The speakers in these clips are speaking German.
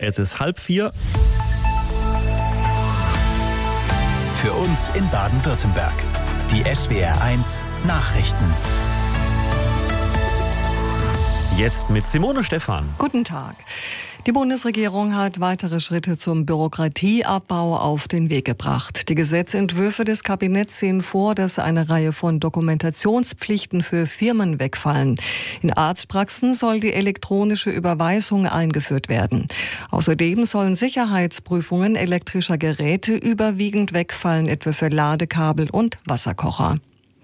Es ist 3:30. Für uns in Baden-Württemberg. Die SWR1 Nachrichten. Jetzt mit Simone Stephan. Guten Tag. Die Bundesregierung hat weitere Schritte zum Bürokratieabbau auf den Weg gebracht. Die Gesetzentwürfe des Kabinetts sehen vor, dass eine Reihe von Dokumentationspflichten für Firmen wegfallen. In Arztpraxen soll die elektronische Überweisung eingeführt werden. Außerdem sollen Sicherheitsprüfungen elektrischer Geräte überwiegend wegfallen, etwa für Ladekabel und Wasserkocher.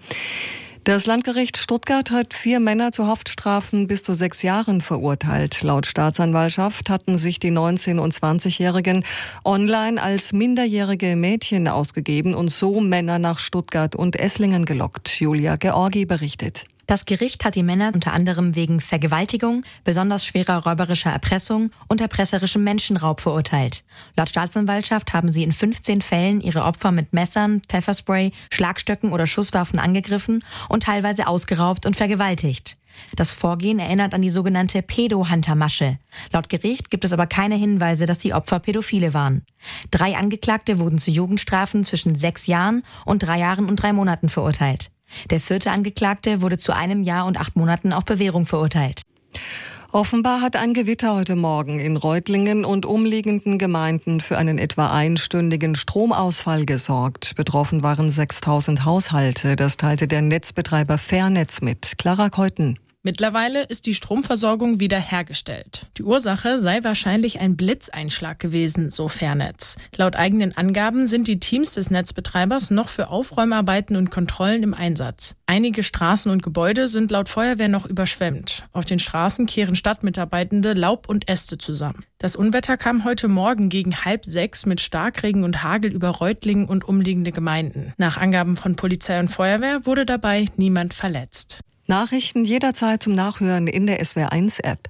Das Landgericht Stuttgart hat 4 Männer zu Haftstrafen bis zu 6 Jahren verurteilt. Laut Staatsanwaltschaft hatten sich die 19- und 20-Jährigen online als minderjährige Mädchen ausgegeben und so Männer nach Stuttgart und Esslingen gelockt. Julia Georgi berichtet. Das Gericht hat die Männer unter anderem wegen Vergewaltigung, besonders schwerer räuberischer Erpressung und erpresserischem Menschenraub verurteilt. Laut Staatsanwaltschaft haben sie in 15 Fällen ihre Opfer mit Messern, Pfefferspray, Schlagstöcken oder Schusswaffen angegriffen und teilweise ausgeraubt und vergewaltigt. Das Vorgehen erinnert an die sogenannte Pädo-Hunter-Masche. Laut Gericht gibt es aber keine Hinweise, dass die Opfer Pädophile waren. 3 Angeklagte wurden zu Jugendstrafen zwischen 6 Jahren und 3 Jahren und 3 Monaten verurteilt. Der 4. Angeklagte wurde zu 1 Jahr und 8 Monaten auf Bewährung verurteilt. Offenbar hat ein Gewitter heute Morgen in Reutlingen und umliegenden Gemeinden für einen etwa einstündigen Stromausfall gesorgt. Betroffen waren 6.000 Haushalte. Das teilte der Netzbetreiber Fairnetz mit. Clara Keuten. Mittlerweile ist die Stromversorgung wieder hergestellt. Die Ursache sei wahrscheinlich ein Blitzeinschlag gewesen, so Fairnetz. Laut eigenen Angaben sind die Teams des Netzbetreibers noch für Aufräumarbeiten und Kontrollen im Einsatz. Einige Straßen und Gebäude sind laut Feuerwehr noch überschwemmt. Auf den Straßen kehren Stadtmitarbeitende Laub und Äste zusammen. Das Unwetter kam heute Morgen gegen 5:30 mit Starkregen und Hagel über Reutlingen und umliegende Gemeinden. Nach Angaben von Polizei und Feuerwehr wurde dabei niemand verletzt. Nachrichten jederzeit zum Nachhören in der SWR1-App.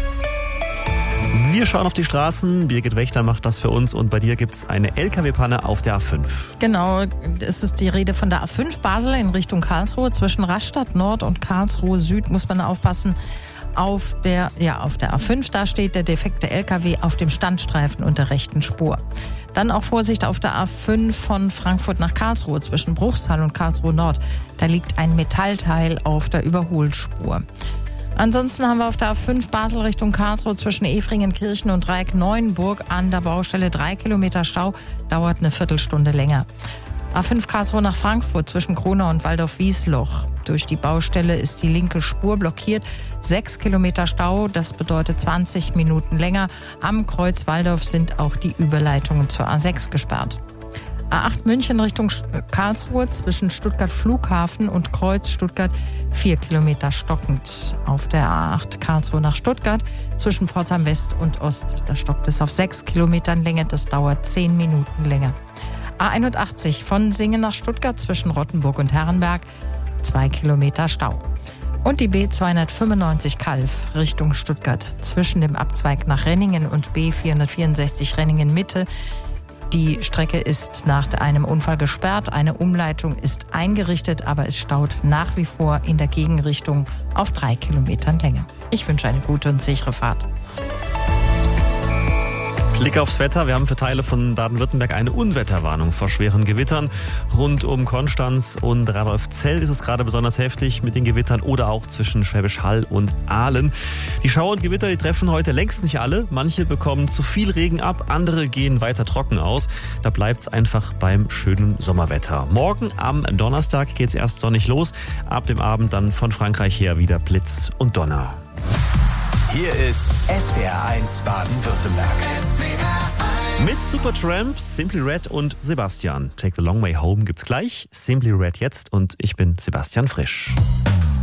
Wir schauen auf die Straßen. Birgit Wächter macht das für uns und bei dir gibt es eine LKW-Panne auf der A5. Genau, es ist die Rede von der A5 Basel in Richtung Karlsruhe. Zwischen Rastatt Nord und Karlsruhe Süd muss man aufpassen. Auf der A5, da steht der defekte LKW auf dem Standstreifen und der rechten Spur. Dann auch Vorsicht auf der A5 von Frankfurt nach Karlsruhe zwischen Bruchsal und Karlsruhe Nord. Da liegt ein Metallteil auf der Überholspur. Ansonsten haben wir auf der A5 Basel Richtung Karlsruhe zwischen Efringenkirchen und Dreieck-Neuenburg an der Baustelle 3 Kilometer Stau, dauert eine Viertelstunde länger. A5 Karlsruhe nach Frankfurt zwischen Kronau und Waldorf-Wiesloch. Durch die Baustelle ist die linke Spur blockiert. 6 Kilometer Stau, das bedeutet 20 Minuten länger. Am Kreuz Waldorf sind auch die Überleitungen zur A6 gesperrt. A8 München Richtung Karlsruhe zwischen Stuttgart Flughafen und Kreuz Stuttgart 4 Kilometer stockend. Auf der A8 Karlsruhe nach Stuttgart zwischen Pforzheim West und Ost. Da stockt es auf 6 Kilometern Länge, das dauert 10 Minuten länger. A81 von Singen nach Stuttgart zwischen Rottenburg und Herrenberg, 2 Kilometer Stau. Und die B295 Calw Richtung Stuttgart zwischen dem Abzweig nach Renningen und B464 Renningen Mitte. Die Strecke ist nach einem Unfall gesperrt, eine Umleitung ist eingerichtet, aber es staut nach wie vor in der Gegenrichtung auf 3 Kilometern Länge. Ich wünsche eine gute und sichere Fahrt. Blick aufs Wetter. Wir haben für Teile von Baden-Württemberg eine Unwetterwarnung vor schweren Gewittern. Rund um Konstanz und Radolfzell ist es gerade besonders heftig mit den Gewittern oder auch zwischen Schwäbisch Hall und Aalen. Die Schauer und Gewitter, die treffen heute längst nicht alle. Manche bekommen zu viel Regen ab, andere gehen weiter trocken aus. Da bleibt es einfach beim schönen Sommerwetter. Morgen am Donnerstag geht es erst sonnig los. Ab dem Abend dann von Frankreich her wieder Blitz und Donner. Hier ist SWR1 Baden-Württemberg. Mit Supertramp, Simply Red und Sebastian. Take the Long Way Home gibt's gleich. Simply Red jetzt und ich bin Sebastian Frisch.